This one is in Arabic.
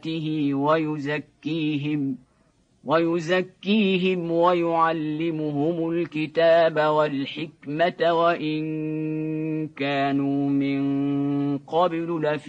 ويزكيهم ويعلمهم الكتاب والحكمة وإن كانوا من قبل لفي